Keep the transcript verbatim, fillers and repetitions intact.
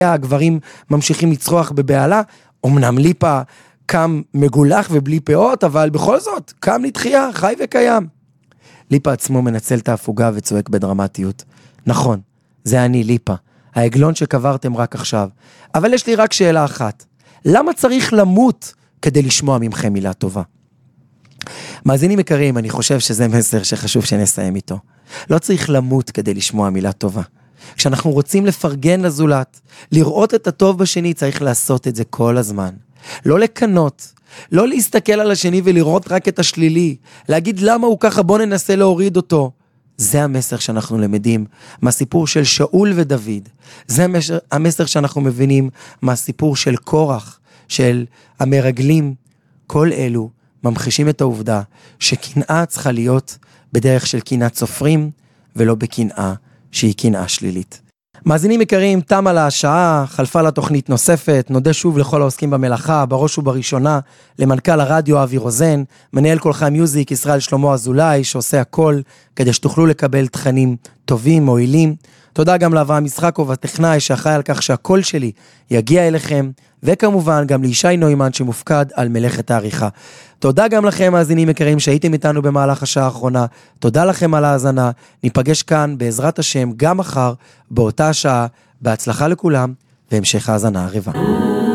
הגברים ממשיכים לצרוח בבעלה, אמנם ליפה קם מגולח ובלי פאות, אבל בכל זאת, קם לתחייה, חי וקיים. ליפה עצמו מנצל את ההפוגה וצועק בדרמטיות. נכון, זה אני ליפה, העגלון שקברתם רק עכשיו. אבל יש לי רק שאלה אחת. למה צריך למות כדי לשמוע ממכם מילה טובה? מאזינים יקרים, אני חושב שזה מסר שחשוב שנסיים איתו. לא צריך למות כדי לשמוע מילה טובה. כשאנחנו רוצים לפרגן לזולת, לראות את הטוב בשני, צריך לעשות את זה כל הזמן. לא לקנות, לא להסתכל על השני ולראות רק את השלילי, להגיד למה הוא ככה, בוא ננסה להוריד אותו. זה המסר שאנחנו למדים מהסיפור של שאול ודוד. זה המסר, המסר שאנחנו מבינים מהסיפור של קורח, של המרגלים. כל אלו ממחישים את העובדה שקנאה צריכה להיות בדרך של קנאת סופרים, ולא בקנאה שהיא קנאה שלילית. מאזינים יקרים, תם על השעה, חלפה לתוכנית נוספת, נודה שוב לכל העוסקים במלאכה, בראש ובראשונה, למנכ"ל הרדיו אבי רוזן, מנהל כל חי מיוזיק, ישראל שלמה אזולאי, שעושה הכל כדי שתוכלו לקבל תכנים טובים, מועילים. תודה גם לאברהם יצחקוב, הטכנאי, שאחראי על כך שהקול שלי יגיע אליכם, וכמובן גם לישי נוימן שמופקד על מלאכת העריכה. תודה גם לכם מאזינים יקרים שהייתם איתנו במהלך השעה האחרונה, תודה לכם על ההאזנה, ניפגש כאן בעזרת השם גם מחר באותה השעה, בהצלחה לכולם והמשך ההאזנה הרבה.